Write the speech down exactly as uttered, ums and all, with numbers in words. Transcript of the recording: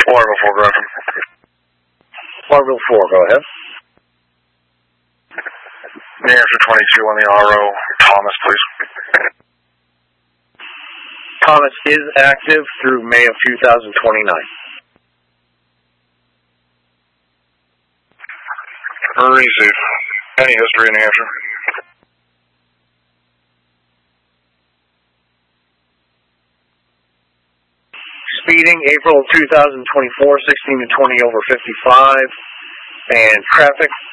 Waterville four, Griffin. Waterville four, go ahead. New Hampshire twenty-two on the R O. Thomas, please. Thomas is active through May of two thousand twenty-nine. Receive. Any history in New Hampshire? Speeding April two thousand twenty-four, sixteen to twenty over fifty-five. And traffic